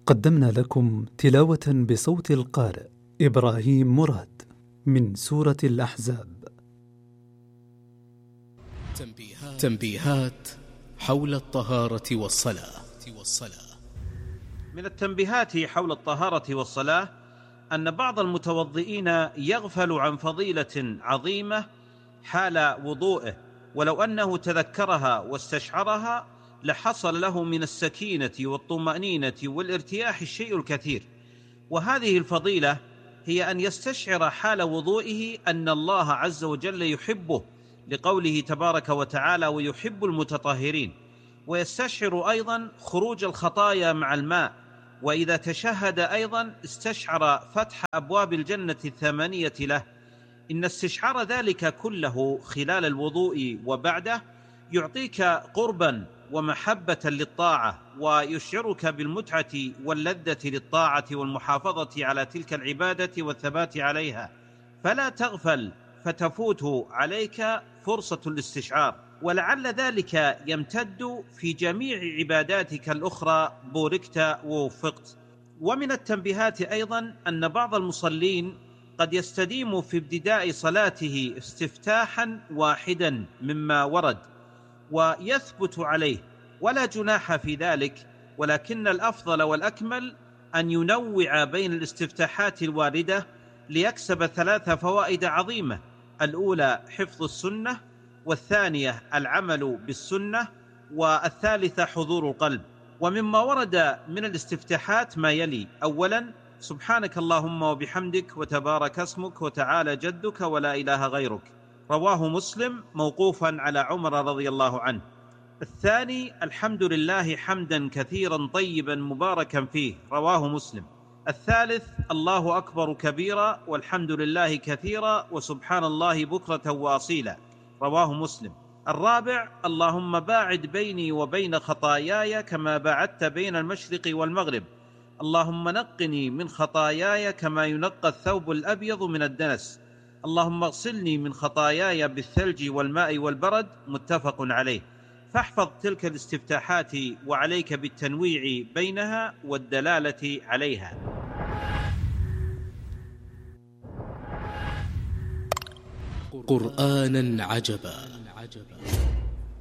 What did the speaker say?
قدمنا لكم تلاوة بصوت القارئ إبراهيم مراد من سورة الأحزاب. تنبيهات حول الطهارة والصلاة. من التنبيهات حول الطهارة والصلاة أن بعض المتوضئين يغفل عن فضيلة عظيمة حال وضوئه، ولو أنه تذكرها واستشعرها لحصل له من السكينة والطمأنينة والارتياح الشيء الكثير. وهذه الفضيلة هي أن يستشعر حال وضوئه أن الله عز وجل يحبه، لقوله تبارك وتعالى: ويحب المتطهرين. ويستشعر أيضا خروج الخطايا مع الماء، وإذا تشهد أيضا استشعر فتح أبواب الجنة 8 له. إن استشعار ذلك كله خلال الوضوء وبعده يعطيك قربا ومحبة للطاعة، ويشعرك بالمتعة واللذة للطاعة والمحافظة على تلك العبادة والثبات عليها، فلا تغفل فتفوت عليك فرصة الاستشعار، ولعل ذلك يمتد في جميع عباداتك الأخرى بوركت ووفقت. ومن التنبيهات أيضا أن بعض المصلين قد يستديم في ابتداء صلاته استفتاحا واحدا مما ورد ويثبت عليه، ولا جناح في ذلك، ولكن الأفضل والأكمل أن ينوع بين الاستفتاحات الواردة ليكسب 3 فوائد عظيمة: الأولى حفظ السنة، والثانية العمل بالسنة، والثالثة حضور القلب. ومما ورد من الاستفتاحات ما يلي: أولا سبحانك اللهم وبحمدك وتبارك اسمك وتعالى جدك ولا إله غيرك، رواه مسلم موقوفا على عمر رضي الله عنه. الثاني الحمد لله حمدا كثيرا طيبا مباركا فيه، رواه مسلم. الثالث الله أكبر كبيرا والحمد لله كثيرا وسبحان الله بكرة وأصيلا، رواه مسلم. الرابع اللهم باعد بيني وبين خطاياي كما باعدت بين المشرق والمغرب، اللهم نقني من خطاياي كما ينقى الثوب الأبيض من الدنس، اللهم اغسلني من خطاياي بالثلج والماء والبرد، متفق عليه. فاحفظ تلك الاستفتاحات وعليك بالتنويع بينها والدلالة عليها. قرآنا عجبا.